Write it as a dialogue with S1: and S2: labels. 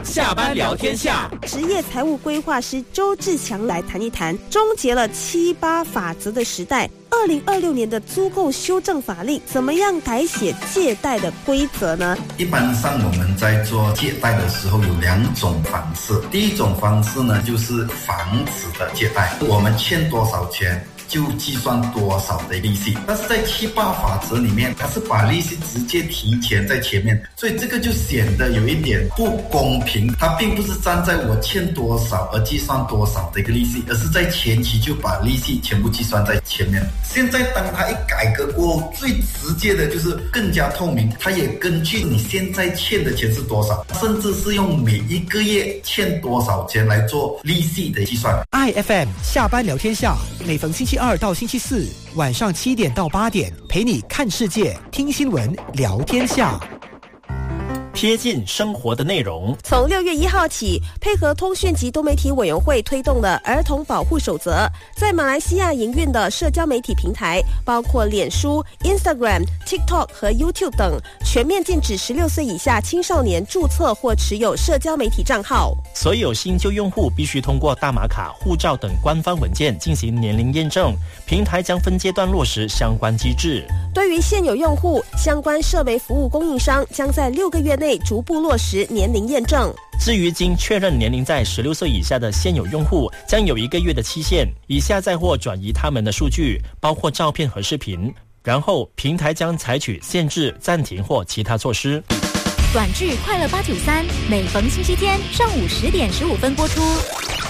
S1: 下班聊天下，
S2: 职业财务规划师周志强来谈一谈终结了7-8法则的时代。2026年的租购修正法令怎么样改写借贷的规则呢？
S3: 一般上我们在做借贷的时候有2种方式。第一种方式呢，就是房子的借贷，我们欠多少钱就计算多少的利息。但是在7-8法则里面，它是把利息直接提前在前面，所以这个就显得有一点不公平。它并不是站在我欠多少而计算多少的一个利息，而是在前期就把利息全部计算在前面。现在当它一改革过后，最直接的就是更加透明，它也根据你现在欠的钱是多少，甚至是用每一个月欠多少钱来做利息的计算。
S4: IFM 下班聊天下，每逢星期2到星期4晚上7点到8点，陪你看世界，听新闻，聊天下。
S1: 贴近生活的内容。
S2: 从6月1号起，配合通讯及多媒体委员会推动了儿童保护守则，在马来西亚营运的社交媒体平台，包括脸书、Instagram、TikTok 和 YouTube 等，全面禁止16岁以下青少年注册或持有社交媒体账号。
S1: 所有新旧用户必须通过大马卡、护照等官方文件进行年龄验证，平台将分阶段落实相关机制。
S2: 对于现有用户，相关社媒服务供应商将在6个月内逐步落实年龄验证。
S1: 至于经确认年龄在16岁以下的现有用户，将有1个月的期限，以下载或转移他们的数据，包括照片和视频，然后平台将采取限制、暂停或其他措施。
S5: 短剧快乐893每逢星期天上午10点15分播出。